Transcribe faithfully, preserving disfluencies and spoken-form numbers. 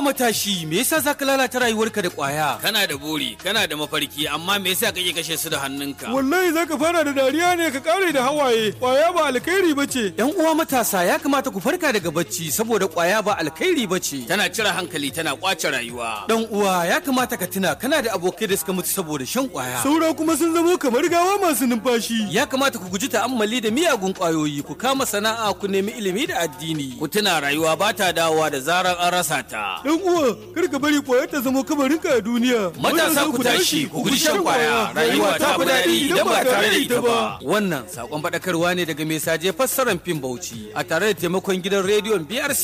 Haba matashi, me yasa zaka lalata rayuwarka da kwaya? Kana da buri, kana da mafarki, amma me yasa kake kashe su da hannunka? Wallahi zaka fara da dariya ne ka kare da hawaye. Kwaya ba alkhairi bace. Yan uwa matasa ya kamata ku farka daga bacci saboda kwaya ba alkhairi bace. Tana cire hankali, tana kwace rayuwa. Dan uwa ya kamata ka tuna kana da abokai da suka mutu saboda shan kwaya. Saura kuma sun zamo kamar gawa masu numfashi. Ya kamata ku guji ta'ammali da miyagun kwayoyi, ku kama sana'a, ku nemi ilimi da addini. Ku tuna rayuwa ba ta dawowa da zarar an rasa ta. Dan uwa, kar ka bari kwayar ta zama kabarinka a duniya. Matasa ku tashi, ku guji shan kwaya. Rayuwa ta fi daɗi idan ba tare da ita ba. Wannan sakon faɗakarwa ne daga Mesaje fassarar fim Bauchi a tare da taimakon gidan rediyon B R C.